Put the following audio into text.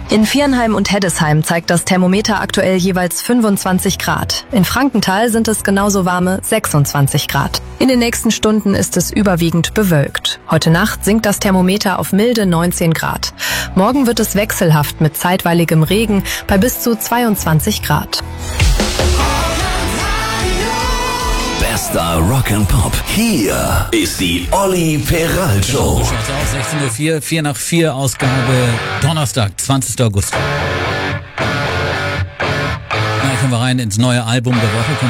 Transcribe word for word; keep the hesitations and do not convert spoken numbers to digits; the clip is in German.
In Viernheim und Heddesheim zeigt das Thermometer aktuell jeweils fünfundzwanzig Grad. In Frankenthal sind es genauso warme sechsundzwanzig Grad. In den nächsten Stunden ist es überwiegend bewölkt. Heute Nacht sinkt das Thermometer auf milde neunzehn Grad. Morgen wird es wechselhaft mit zeitweiligem Regen bei bis zu zweiundzwanzig Grad. Bester Rock'n'Pop. Hier ist die Olli Peral Show. So schaut's aus, sechzehn Uhr vier, vier nach vier, Ausgabe Donnerstag, zwanzigster August. Na, kommen wir rein ins neue Album der Woche.